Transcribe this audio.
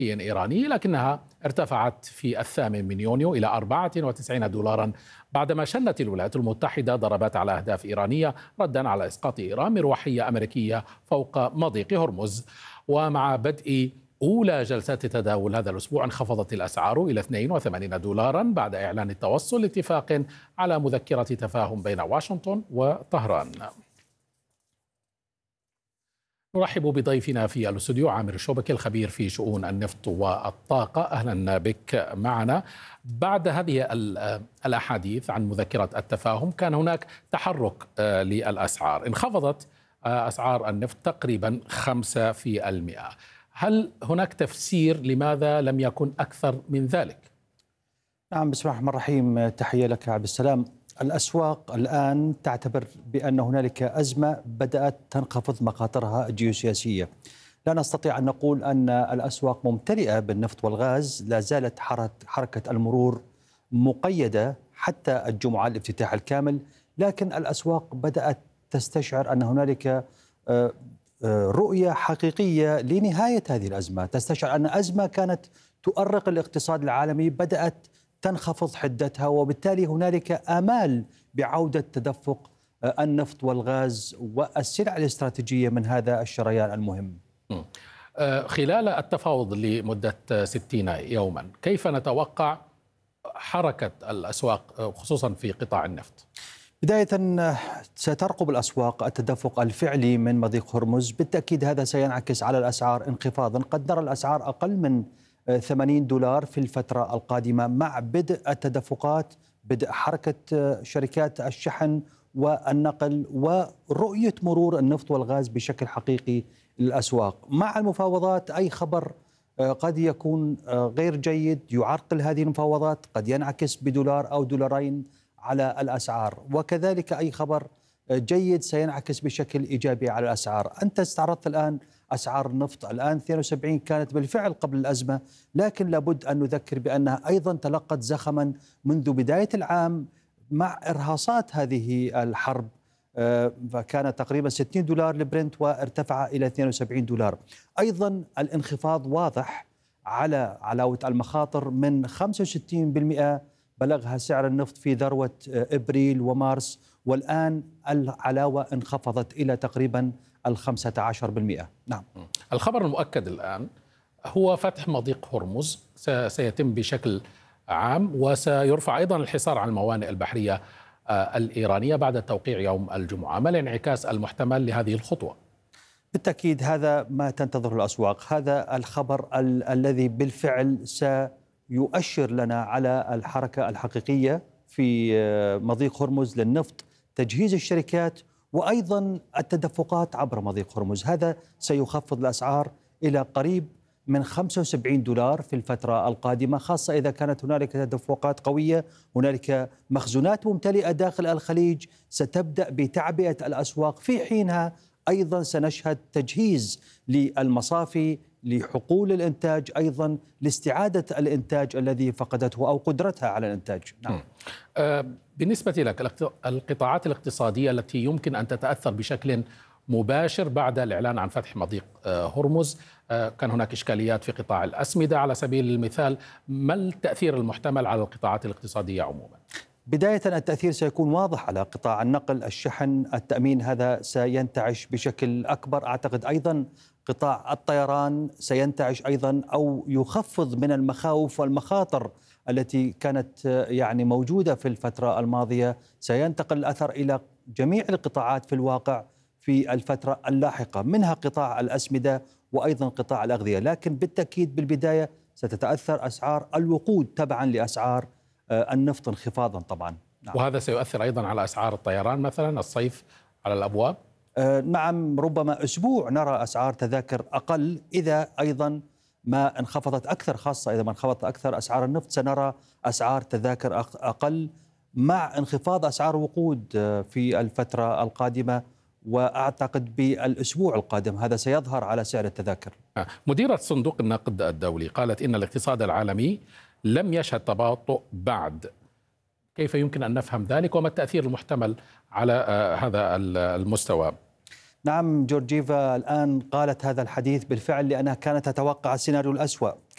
إيراني، لكنها ارتفعت في 8 إلى 94 دولارا بعدما شنت الولايات المتحدة ضربات على أهداف إيرانية ردا على إسقاط إيران مروحية أمريكية فوق مضيق هرمز. ومع بدء أولى جلسات التداول هذا الأسبوع انخفضت الأسعار إلى 82 دولارا بعد إعلان التوصل لاتفاق على مذكرة تفاهم بين واشنطن وطهران. نرحب بضيفنا في الاستوديو عامر الشوبكي الخبير في شؤون النفط والطاقة. أهلا بك معنا. بعد هذه الأحاديث عن مذكرة التفاهم كان هناك تحرك للأسعار، انخفضت أسعار النفط تقريبا 5%. هل هناك تفسير لماذا لم يكن أكثر من ذلك؟ نعم، بسم الله الرحمن الرحيم. تحية لك عبد السلام. الأسواق الآن تعتبر بأن هنالك أزمة بدأت تنخفض مخاطرها الجيوسياسية. لا نستطيع أن نقول أن الأسواق ممتلئة بالنفط والغاز، لا زالت حركة المرور مقيدة حتى الجمعة الافتتاح الكامل، لكن الأسواق بدأت تستشعر أن هنالك رؤية حقيقية لنهاية هذه الأزمة، تستشعر أن أزمة كانت تؤرق الاقتصاد العالمي بدأت تنخفض حدتها، وبالتالي هنالك آمال بعودة تدفق النفط والغاز والسلع الاستراتيجية من هذا الشريان المهم. خلال التفاوض لمدة 60 يوما كيف نتوقع حركة الأسواق خصوصا في قطاع النفط؟ بداية سترقب الأسواق التدفق الفعلي من مضيق هرمز، بالتأكيد هذا سينعكس على الأسعار انخفاضا، قد نرى الأسعار أقل من 80 دولار في الفترة القادمة مع بدء التدفقات، بدء حركة شركات الشحن والنقل ورؤية مرور النفط والغاز بشكل حقيقي للأسواق. مع المفاوضات أي خبر قد يكون غير جيد يعرقل هذه المفاوضات، قد ينعكس بدولار أو دولارين على الأسعار، وكذلك أي خبر جيد سينعكس بشكل إيجابي على الأسعار. أنت استعرضت الآن أسعار النفط، الآن 72 كانت بالفعل قبل الأزمة، لكن لابد أن نذكر بأنها أيضا تلقت زخما منذ بداية العام مع إرهاصات هذه الحرب، فكان تقريبا 60 دولار لبرنت وارتفع إلى 72 دولار. أيضا الانخفاض واضح على علاوة المخاطر، من 65% بلغها سعر النفط في ذروة إبريل ومارس، والآن العلاوة انخفضت إلى تقريبا 15%. نعم. الخبر المؤكد الآن هو فتح مضيق هرمز، سيتم بشكل عام، وسيرفع أيضا الحصار على الموانئ البحرية الإيرانية بعد توقيع يوم الجمعة. ما الانعكاس المحتمل لهذه الخطوة؟ بالتأكيد هذا ما تنتظره الأسواق، هذا الخبر الذي بالفعل سيؤشر لنا على الحركة الحقيقية في مضيق هرمز للنفط، تجهيز الشركات وأيضا التدفقات عبر مضيق هرمز. هذا سيخفض الأسعار إلى قريب من 75 دولار في الفترة القادمة، خاصة إذا كانت هنالك تدفقات قوية، هنالك مخزونات ممتلئة داخل الخليج ستبدأ بتعبئة الأسواق. في حينها أيضا سنشهد تجهيز للمصافي لحقول الإنتاج، أيضا لاستعادة الإنتاج الذي فقدته أو قدرتها على الإنتاج. نعم. بالنسبة لك القطاعات الاقتصادية التي يمكن أن تتأثر بشكل مباشر بعد الإعلان عن فتح مضيق هرمز، كان هناك إشكاليات في قطاع الأسمدة على سبيل المثال، ما التأثير المحتمل على القطاعات الاقتصادية عموما؟ بداية التأثير سيكون واضح على قطاع النقل، الشحن، التأمين، هذا سينتعش بشكل أكبر. أعتقد أيضا قطاع الطيران سينتعش أيضا أو يخفض من المخاوف والمخاطر التي كانت موجودة في الفترة الماضية، سينتقل الأثر إلى جميع القطاعات في الواقع في الفترة اللاحقة، منها قطاع الأسمدة وأيضا قطاع الأغذية. لكن بالتأكيد بالبداية ستتأثر أسعار الوقود تبعا لأسعار النفط انخفاضا طبعا. نعم. وهذا سيؤثر أيضا على أسعار الطيران مثلا الصيف على الأبواب؟ نعم، ربما أسبوع نرى أسعار تذاكر أقل، إذا أيضا ما انخفضت أكثر، خاصة إذا ما انخفضت أكثر أسعار النفط سنرى أسعار تذاكر أقل مع انخفاض أسعار وقود في الفترة القادمة، وأعتقد بالأسبوع القادم هذا سيظهر على سعر التذاكر. مديرة صندوق النقد الدولي قالت إن الاقتصاد العالمي لم يشهد تباطؤ بعد. كيف يمكن أن نفهم ذلك وما التأثير المحتمل على هذا المستوى؟ نعم، جورجيفا الآن قالت هذا الحديث بالفعل لأنها كانت تتوقع السيناريو الأسوأ،